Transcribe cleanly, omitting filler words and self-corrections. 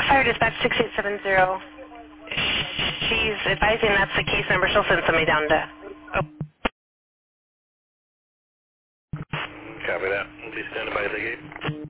Fire Dispatch 6870. She's advising that's the case number. She'll send somebody down to... Oh. Copy that. Please stand by the gate.